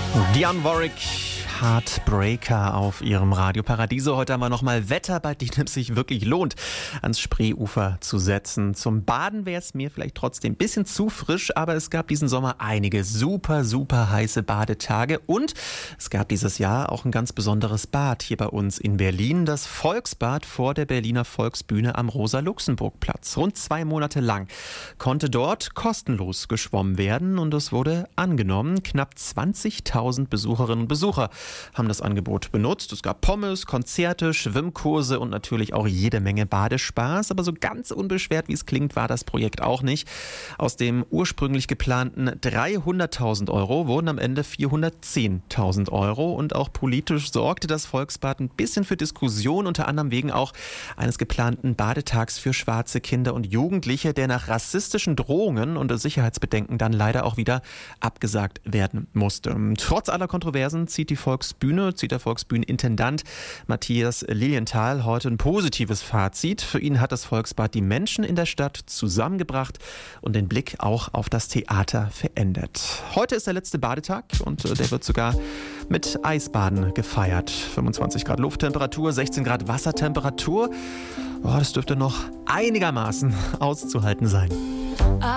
Dionne Warwick, Heartbreaker auf ihrem Radio Paradiso. Heute haben wir nochmal Wetter, bei dem es sich wirklich lohnt, ans Spreeufer zu setzen. Zum Baden wäre es mir vielleicht trotzdem ein bisschen zu frisch, aber es gab diesen Sommer einige super heiße Badetage und es gab dieses Jahr auch ein ganz besonderes Bad hier bei uns in Berlin, das Volksbad vor der Berliner Volksbühne am Rosa-Luxemburg-Platz. Rund 2 Monate lang konnte dort kostenlos geschwommen werden und es wurde angenommen. Knapp 20.000 Besucherinnen und Besucher haben das Angebot benutzt. Es gab Pommes, Konzerte, Schwimmkurse und natürlich auch jede Menge Badespaß. Aber so ganz unbeschwert, wie es klingt, war das Projekt auch nicht. Aus dem ursprünglich geplanten 300.000 Euro wurden am Ende 410.000 Euro. Und auch politisch sorgte das Volksbad ein bisschen für Diskussion, unter anderem wegen auch eines geplanten Badetags für schwarze Kinder und Jugendliche, der nach rassistischen Drohungen und Sicherheitsbedenken dann leider auch wieder abgesagt werden musste. Trotz aller Kontroversen zieht der Volksbühnenintendant Matthias Lilienthal heute ein positives Fazit. Für ihn hat das Volksbad die Menschen in der Stadt zusammengebracht und den Blick auch auf das Theater verändert. Heute ist der letzte Badetag und der wird sogar mit Eisbaden gefeiert. 25 Grad Lufttemperatur, 16 Grad Wassertemperatur. Das dürfte noch einigermaßen auszuhalten sein.